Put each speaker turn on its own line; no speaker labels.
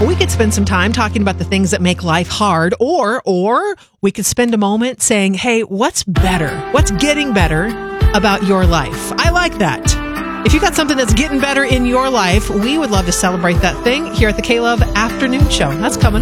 We could spend some time talking about the things that make life hard, or we could spend a moment saying, hey, what's better? What's getting better about your life? I like that. If you got something that's getting better in your life, we would love to celebrate that thing here at the K-Love Afternoon Show. That's coming up.